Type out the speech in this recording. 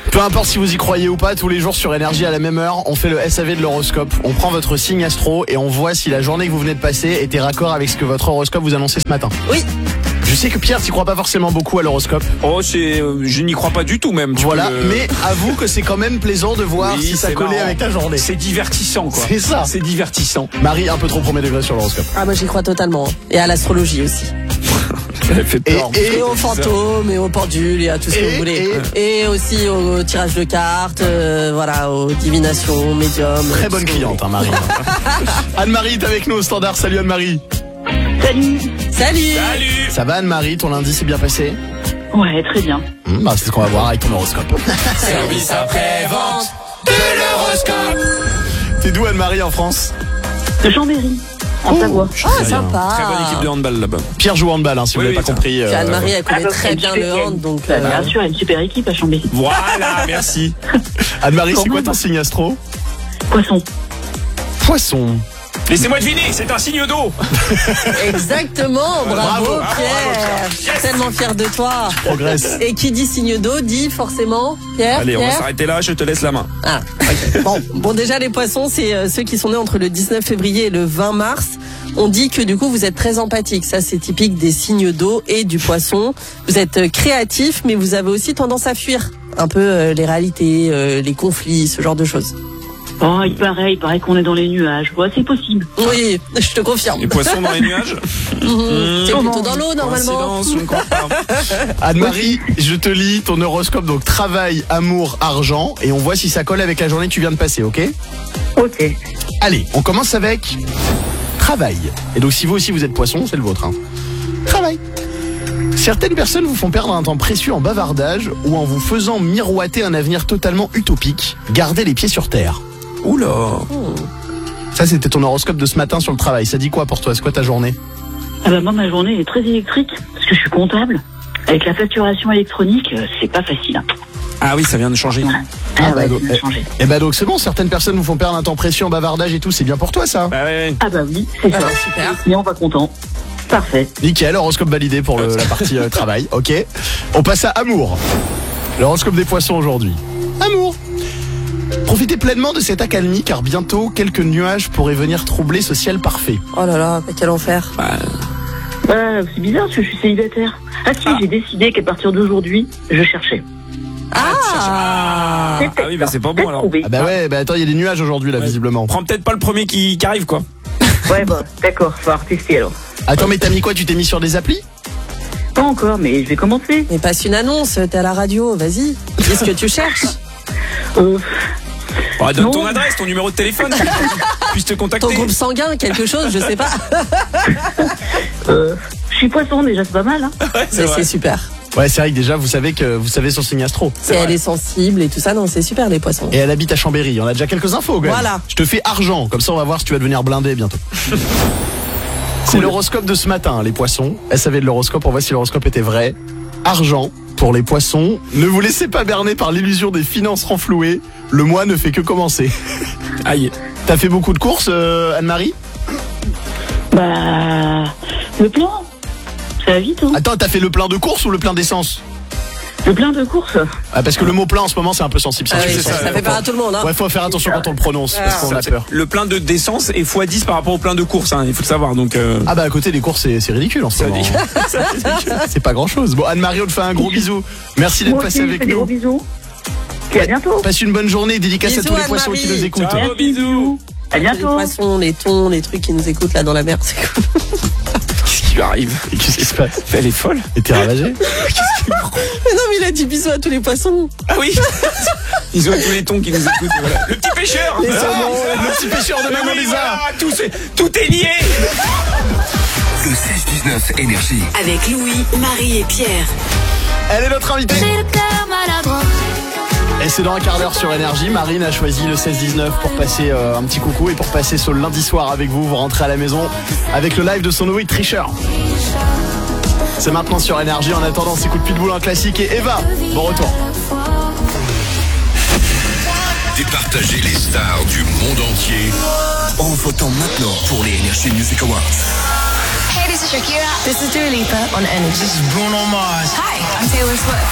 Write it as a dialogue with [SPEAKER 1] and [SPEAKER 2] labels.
[SPEAKER 1] Peu importe si vous y croyez ou pas, tous les jours sur Énergie à la même heure, on fait le SAV de l'horoscope. On prend votre signe astro et on voit si la journée que vous venez de passer était raccord avec ce que votre horoscope vous annonçait ce matin.
[SPEAKER 2] Oui.
[SPEAKER 1] Je sais que Pierre, t'y crois pas forcément beaucoup à l'horoscope.
[SPEAKER 3] Oh, je n'y crois pas du tout même.
[SPEAKER 1] Voilà, mais avoue que c'est quand même plaisant de voir
[SPEAKER 3] Oui,
[SPEAKER 1] si ça
[SPEAKER 3] c'est
[SPEAKER 1] collait
[SPEAKER 3] marrant.
[SPEAKER 1] avec ta journée.
[SPEAKER 3] C'est divertissant, quoi.
[SPEAKER 1] C'est ça.
[SPEAKER 3] C'est divertissant.
[SPEAKER 1] Marie, un peu trop premier degré sur l'horoscope.
[SPEAKER 2] Ah, moi j'y crois totalement. Et à l'astrologie aussi.
[SPEAKER 3] Elle fait peur.
[SPEAKER 2] Et aux fantômes, et aux pendules, et à tout ce que vous voulez. Et aussi au tirage de cartes, voilà, aux divinations, médiums.
[SPEAKER 1] Très bonne
[SPEAKER 2] tout ce que vous
[SPEAKER 1] cliente, hein, Marie. Anne-Marie est avec nous au standard. Salut Anne-Marie.
[SPEAKER 4] Salut.
[SPEAKER 2] voulez. Salut.
[SPEAKER 3] Salut.
[SPEAKER 1] Ça va Anne-Marie, ton lundi s'est bien passé?
[SPEAKER 4] Ouais, très bien.
[SPEAKER 1] Bah, c'est ce qu'on va voir avec ton horoscope.
[SPEAKER 3] Service après-vente de l'horoscope.
[SPEAKER 1] T'es d'où Anne-Marie en France?
[SPEAKER 4] De Chambéry, en Savoie.
[SPEAKER 2] Ah, sympa.
[SPEAKER 3] Très bonne équipe de handball là-bas.
[SPEAKER 1] Pierre joue au handball, hein, si vous
[SPEAKER 3] Oui,
[SPEAKER 1] n'avez
[SPEAKER 3] oui,
[SPEAKER 1] pas compris.
[SPEAKER 2] Puis Anne-Marie, elle connaît
[SPEAKER 4] donc,
[SPEAKER 2] très bien le hand, donc...
[SPEAKER 4] Bien sûr, il y a une super équipe à Chambéry.
[SPEAKER 3] Voilà, merci.
[SPEAKER 1] Anne-Marie, c'est
[SPEAKER 4] Comment
[SPEAKER 1] quoi ton signe astro?
[SPEAKER 4] Poisson.
[SPEAKER 1] Poisson.
[SPEAKER 3] Laissez-moi deviner, c'est un signe d'eau.
[SPEAKER 2] Exactement, bravo,
[SPEAKER 1] Bravo.
[SPEAKER 2] Pierre. Je suis tellement fière de toi.
[SPEAKER 1] Progresse.
[SPEAKER 2] Et qui dit signe d'eau dit forcément Pierre.
[SPEAKER 3] Allez, on va
[SPEAKER 2] Pierre.
[SPEAKER 3] s'arrêter là, je te laisse la main.
[SPEAKER 2] Ah, bon, déjà les poissons, c'est ceux qui sont nés entre le 19 février et le 20 mars. On dit que du coup vous êtes très empathique. Ça c'est typique des signes d'eau et du poisson. Vous êtes créatif, mais vous avez aussi tendance à fuir un peu les réalités, les conflits, ce genre de choses.
[SPEAKER 4] Oh, il paraît qu'on est dans les nuages. Ouais, c'est possible.
[SPEAKER 2] Oui, je te confirme.
[SPEAKER 3] Les poissons dans les nuages.
[SPEAKER 2] C'est plutôt dans l'eau normalement.
[SPEAKER 3] Coïncidence, je ne crois pas.
[SPEAKER 1] Anne-Marie, je te lis ton horoscope, donc travail, amour, argent, et on voit si ça colle avec la journée que tu viens de passer, ok?
[SPEAKER 4] Ok.
[SPEAKER 1] Allez, on commence avec travail. Et donc si vous aussi vous êtes poisson, c'est le vôtre. Hein. Travail. Certaines personnes vous font perdre un temps précieux en bavardage ou en vous faisant miroiter un avenir totalement utopique. Gardez les pieds sur terre.
[SPEAKER 3] Oula.
[SPEAKER 1] Ça, c'était ton horoscope de ce matin sur le travail. Ça dit quoi pour toi? C'est quoi ta journée?
[SPEAKER 4] Ah bah moi, ma journée est très électrique, parce que je suis comptable. Avec la facturation électronique, c'est pas facile. Hein.
[SPEAKER 3] Ah oui, ça vient de changer.
[SPEAKER 4] Ah ouais,
[SPEAKER 1] donc,
[SPEAKER 4] ça a changé.
[SPEAKER 1] Eh ben donc c'est bon, certaines personnes vous font perdre un temps précieux en bavardage et tout, c'est bien pour toi ça.
[SPEAKER 3] Bah ouais.
[SPEAKER 4] Ah bah oui, c'est ça.
[SPEAKER 2] Super.
[SPEAKER 4] Mais on va content. Parfait.
[SPEAKER 1] Nickel, horoscope validé pour la partie travail, ok. On passe à amour. L'horoscope des poissons aujourd'hui. Amour. Profitez pleinement de cette accalmie car bientôt quelques nuages pourraient venir troubler ce ciel parfait.
[SPEAKER 2] Oh là là, quel enfer.
[SPEAKER 4] C'est bizarre parce que je suis célibataire. Ah si, j'ai décidé qu'à partir d'aujourd'hui, je cherchais.
[SPEAKER 2] Ah,
[SPEAKER 4] C'est peut-être
[SPEAKER 3] oui, bah
[SPEAKER 4] ça.
[SPEAKER 3] c'est pas bon
[SPEAKER 4] Peut-être
[SPEAKER 3] alors.
[SPEAKER 4] trouvé.
[SPEAKER 1] Ah bah ouais, bah attends, il y a des nuages aujourd'hui là
[SPEAKER 3] Ouais.
[SPEAKER 1] visiblement.
[SPEAKER 3] Prends peut-être pas le premier qui arrive quoi.
[SPEAKER 4] Ouais, bah, d'accord, faut tester alors.
[SPEAKER 1] Attends, mais t'as mis quoi? Tu t'es mis sur des applis?
[SPEAKER 4] Pas encore, mais je vais commencer.
[SPEAKER 2] mais passe une annonce, t'es à la radio, vas-y. Dis ce que tu cherches.
[SPEAKER 3] Donne
[SPEAKER 4] Non.
[SPEAKER 3] ton adresse, ton numéro de téléphone, qu'on puisse te
[SPEAKER 2] Ton
[SPEAKER 3] contacter.
[SPEAKER 2] groupe sanguin, quelque chose, je sais pas.
[SPEAKER 4] Je suis poisson déjà, c'est pas mal. Hein.
[SPEAKER 3] Ouais, c'est vrai.
[SPEAKER 2] C'est super.
[SPEAKER 1] Ouais, c'est vrai que déjà vous savez son signe astro.
[SPEAKER 2] Et elle est sensible et tout ça, non, c'est super les poissons.
[SPEAKER 1] Et elle habite à Chambéry. On a déjà quelques infos quand même.
[SPEAKER 2] Voilà.
[SPEAKER 1] Je te fais argent, comme ça on va voir si tu vas devenir blindé bientôt. C'est l'horoscope de ce matin, les poissons. SAV de l'horoscope, on voit si l'horoscope était vrai. Argent pour les poissons. Ne vous laissez pas berner par l'illusion des finances renflouées. Le mois ne fait que commencer.
[SPEAKER 3] Aïe.
[SPEAKER 1] T'as fait beaucoup de courses, Anne-Marie?
[SPEAKER 4] Bah, le plein, ça va vite. Hein.
[SPEAKER 1] Attends, t'as fait le plein de courses ou le plein d'essence?
[SPEAKER 4] Le plein de courses.
[SPEAKER 1] Ah, parce que le mot plein en ce moment c'est un peu sensible.
[SPEAKER 2] Ah oui,
[SPEAKER 1] c'est
[SPEAKER 2] ça fait peur à tout le monde. Hein.
[SPEAKER 1] Ouais, faut faire attention quand on le prononce, parce qu'on a peur.
[SPEAKER 3] Le plein d'essence est x10 par rapport au plein de courses, hein, il faut le savoir. Donc,
[SPEAKER 1] Ah bah à côté des courses c'est ridicule en ce moment. C'est pas grand chose. Bon, Anne-Marie, on te fait un gros bisou. Merci d'être
[SPEAKER 4] Moi
[SPEAKER 1] passé
[SPEAKER 4] aussi, je
[SPEAKER 1] avec
[SPEAKER 4] fais des gros
[SPEAKER 1] nous.
[SPEAKER 4] bisous. Et à bientôt.
[SPEAKER 1] Passe une bonne journée, dédicace à
[SPEAKER 2] Bisous,
[SPEAKER 1] tous les poissons qui
[SPEAKER 2] Anne-Marie.
[SPEAKER 1] nous écoutent.
[SPEAKER 3] ciao, bisous.
[SPEAKER 4] À
[SPEAKER 2] Les
[SPEAKER 4] bientôt.
[SPEAKER 2] poissons, les thons, les trucs qui nous écoutent là dans la mer, c'est cool.
[SPEAKER 3] Qu'est-ce qui lui arrive?
[SPEAKER 1] Et qu'est-ce qui se passe?
[SPEAKER 3] Elle est folle.
[SPEAKER 1] Et t'es ravagé?
[SPEAKER 2] Mais non, mais il a dit bisous à tous les poissons.
[SPEAKER 3] Ah oui. Ils ont tous les tons qui nous écoutent. Voilà. Le petit pêcheur.
[SPEAKER 2] Les saumons,
[SPEAKER 1] Le petit pêcheur de
[SPEAKER 3] Mais
[SPEAKER 1] Maman
[SPEAKER 3] oui,
[SPEAKER 1] Lisa.
[SPEAKER 3] voilà, tout est lié.
[SPEAKER 5] Le 16-19 Énergie.
[SPEAKER 6] Avec Louis, Marie et Pierre.
[SPEAKER 1] Elle est notre invitée.
[SPEAKER 6] J'ai le cœur maladroit.
[SPEAKER 1] Et c'est dans un quart d'heure sur Énergie. Marine a choisi le 16-19 pour passer un petit coucou et pour passer ce lundi soir avec vous. Vous rentrez à la maison avec le live de son nouveau hit Tricheur. C'est maintenant sur Énergie. En attendant, c'est Coup de Pitbull, un classique. Et Eva, bon retour.
[SPEAKER 5] Départager les stars du monde entier en votant maintenant pour les Energy Music Awards.
[SPEAKER 7] Hey, this is Shakira.
[SPEAKER 6] This is Dua Lipa on Energy.
[SPEAKER 7] This is Bruno Mars.
[SPEAKER 6] Hi, I'm Taylor Swift.